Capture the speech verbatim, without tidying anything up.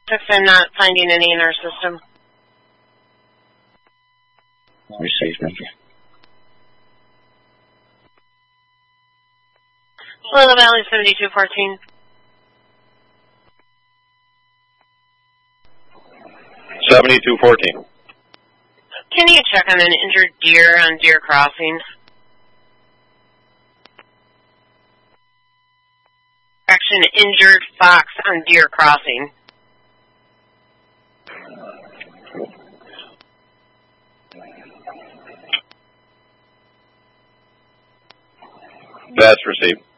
If I'm not finding any in our system. Received, thank you. Little Valley seventy-two fourteen. seventy-two fourteen. Can you check on an injured deer on Deer Crossing? Action, injured fox on Deer Crossing. That's received.